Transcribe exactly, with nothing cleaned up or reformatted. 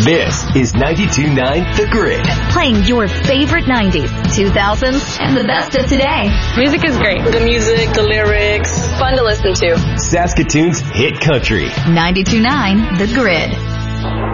This is ninety-two point nine The Grid. Playing your favorite nineties, two thousands, and the best of today. Music is great. The music, the lyrics, fun to listen to. Saskatoon's hit country. ninety-two point nine The Grid.